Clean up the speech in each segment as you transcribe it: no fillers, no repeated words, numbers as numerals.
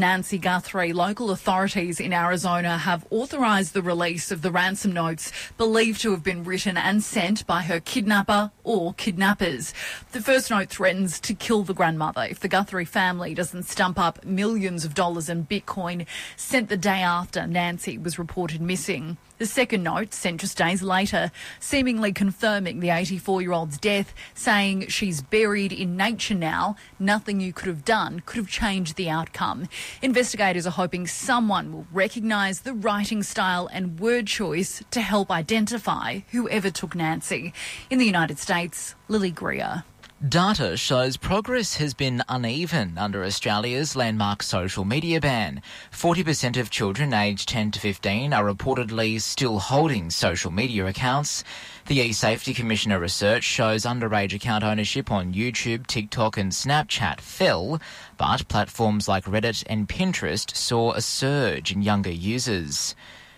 Nancy Guthrie, local authorities in Arizona have authorised the release of the ransom notes believed to have been written and sent by her kidnapper or kidnappers. The first note threatens to kill the grandmother if the Guthrie family doesn't stump up millions of dollars in Bitcoin, sent the day after Nancy was reported missing. The second note, sent just days later, seemingly confirming the 84-year-old's death, saying she's buried in nature now. Nothing you could have done could have changed the outcome. Investigators are hoping someone will recognise the writing style and word choice to help identify whoever took Nancy. In the United States, Lily Greer. Data shows progress has been uneven under Australia's landmark social media ban. 40% of children aged 10 to 15 are reportedly still holding social media accounts. The eSafety Commissioner research shows underage account ownership on YouTube, TikTok and Snapchat fell, but platforms like Reddit and Pinterest saw a surge in younger users.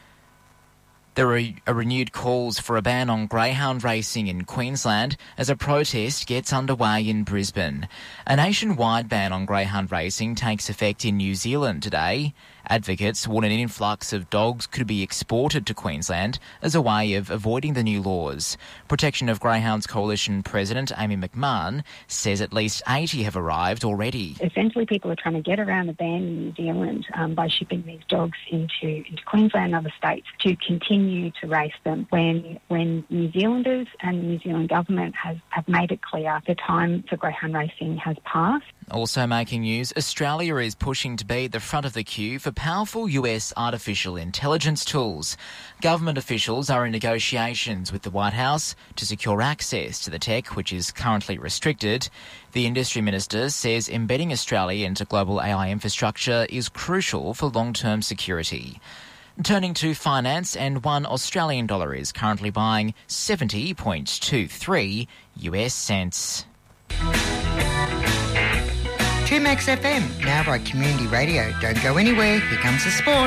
There are renewed calls for a ban on greyhound racing in Queensland as a protest gets underway in Brisbane. A nationwide ban on greyhound racing takes effect in New Zealand today. Advocates warn an influx of dogs could be exported to Queensland as a way of avoiding the new laws. Protection of Greyhounds Coalition President Amy McMahon says at least 80 have arrived already. Essentially, people are trying to get around the ban in New Zealand by shipping these dogs into Queensland and other states to continue to race them when New Zealanders and the New Zealand government have made it clear the time for greyhound racing has passed. Also making news, Australia is pushing to be at the front of the queue for powerful US artificial intelligence tools. Government officials are in negotiations with the White House to secure access to the tech, which is currently restricted. The industry minister says embedding Australia into global AI infrastructure is crucial for long-term security. Turning to finance, and $1 Australian dollar is currently buying 70.23 US cents. 2Max FM, now by Community Radio. Don't go anywhere, here comes the sport.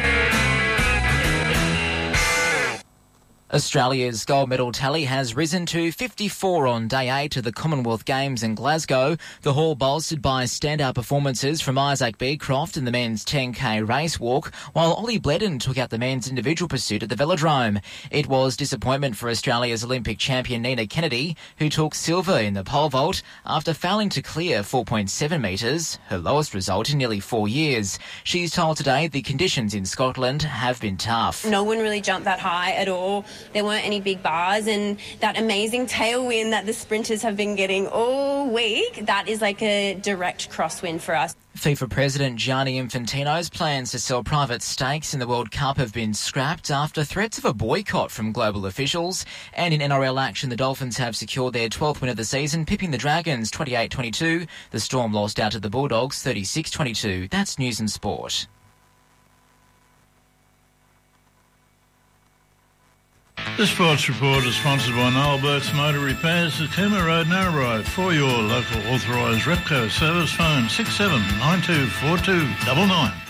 Australia's gold medal tally has risen to 54 on day 8 of the Commonwealth Games in Glasgow. The haul bolstered by standout performances from Isaac Beecroft in the men's 10K race walk, while Ollie Bledden took out the men's individual pursuit at the Velodrome. It was disappointment for Australia's Olympic champion Nina Kennedy, who took silver in the pole vault after failing to clear 4.7 metres, her lowest result in nearly 4 years. She's told today the conditions in Scotland have been tough. No one really jumped that high at all. There weren't any big bars, and that amazing tailwind that the sprinters have been getting all week, that is like a direct crosswind for us. FIFA President Gianni Infantino's plans to sell private stakes in the World Cup have been scrapped after threats of a boycott from global officials. And in NRL action, the Dolphins have secured their 12th win of the season, pipping the Dragons 28-22. The Storm lost out to the Bulldogs 36-22. That's news and sport. This sports report is sponsored by Noel Burke's Motor Repairs at Cooma Road, Narrabri. For your local authorised Repco service, phone 67924299.